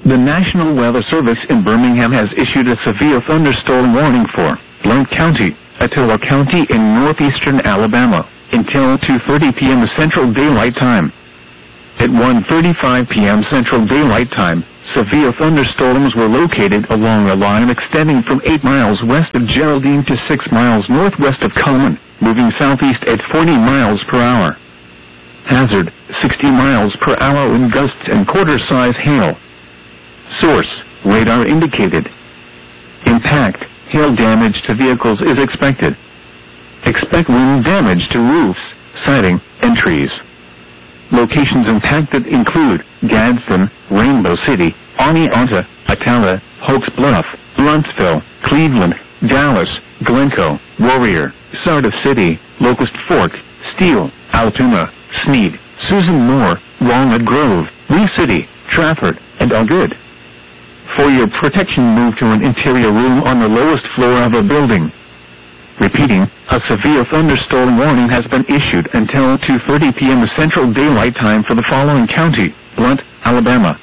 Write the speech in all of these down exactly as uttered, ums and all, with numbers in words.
The National Weather Service in Birmingham has issued a severe thunderstorm warning for Blount County, Attila County in northeastern Alabama, until two thirty p.m. Central Daylight Time. At one thirty-five p.m. Central Daylight Time, severe thunderstorms were located along a line extending from eight miles west of Geraldine to six miles northwest of Cullman, moving southeast at forty miles per hour. Hazard, sixty miles per hour in gusts and quarter-size hail. Source, radar indicated. Impact, hail damage to vehicles is expected. Expect wind damage to roofs, siding, and trees. Locations impacted include Gadsden, Rainbow City, Oneonta, Attala, Hokes Bluff, Blunsville, Cleveland, Dallas, Glencoe, Warrior, Sardis City, Locust Fork, Steele, Altoona, Sneed, Susan Moore, Walnut Grove, Lee City, Trafford, and Algood. For your protection, move to an interior room on the lowest floor of a building. Repeating, a severe thunderstorm warning has been issued until two thirty p.m. Central Daylight Time for the following county: Blount, Alabama.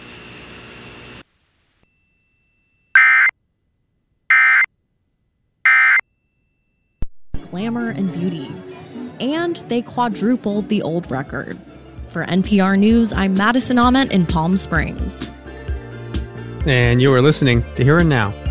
Glamour and beauty. And they quadrupled the old record. For N P R News, I'm Madison Ament in Palm Springs. And you are listening to Here and Now.